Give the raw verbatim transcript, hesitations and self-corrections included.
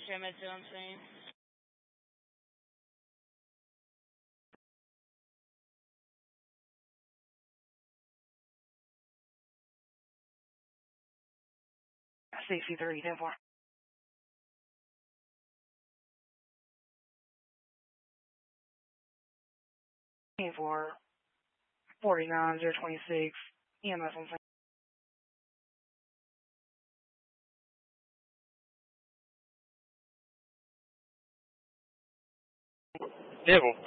Shim at two on scene. Safety thirty, ten four. ten four, forty-nine, zero twenty-six, E M S on scene. Vehicle.